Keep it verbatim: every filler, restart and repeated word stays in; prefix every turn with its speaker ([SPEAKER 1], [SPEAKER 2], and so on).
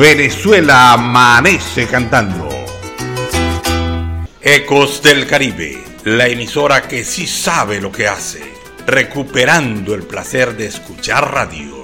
[SPEAKER 1] Venezuela amanece cantando. Ecos del Caribe, la emisora que sí sabe lo que hace, recuperando el placer de escuchar radio.